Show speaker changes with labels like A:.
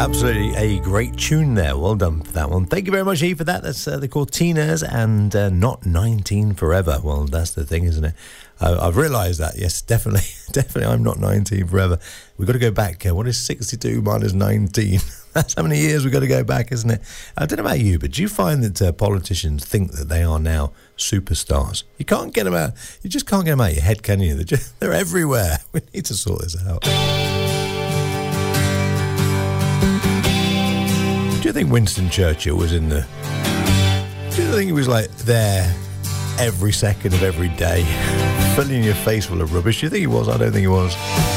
A: Absolutely a great tune there. Well done for that one. Thank you very much, E, for that. That's the Cortinas and Not 19 Forever. Well, that's the thing, isn't it? I've realised that. Yes, definitely. Definitely, I'm not 19 forever. We've got to go back. What is 62 minus 19? That's how many years we've got to go back, isn't it? I don't know about you, but do you find that politicians think that they are now superstars? You can't get them out. You just can't get them out of your head, can you? They're everywhere. We need to sort this out. Do you think Winston Churchill was in the... Do you think he was like there every second of every day, filling your face full of rubbish? Do you think he was? I don't think he was.